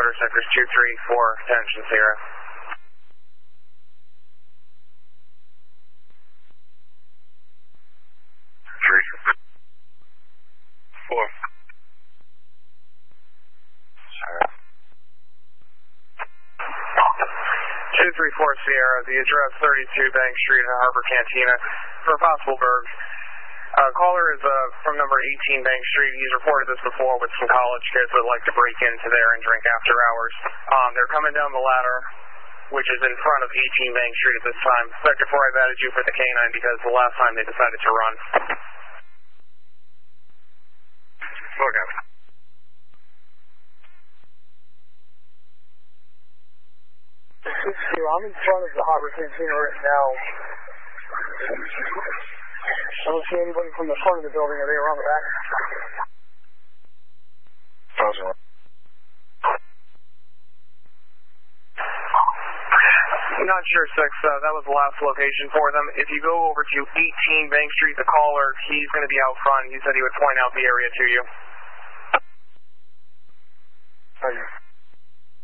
Center, sectors 2, 3, 4, attention Sierra. Three. 4. Sierra. 234 Sierra, the address 32 Bank Street in Harbor Cantina for a possible burg. Caller is from number 18 Bank Street. He's reported this before with some college kids that like to break into there and drink after hours. They're coming down the ladder, which is in front of 18 Bank Street at this time. Sector 4, I've added you for the K9 because the last time they decided to run. Okay. I'm in front of the Harbor Cantina right now. I don't see anybody from the front of the building. Are they around the back? I'm not sure, 6. That was the last location for them. If you go over to 18 Bank Street, the caller, he's going to be out front. He said he would point out the area to you. Thank you.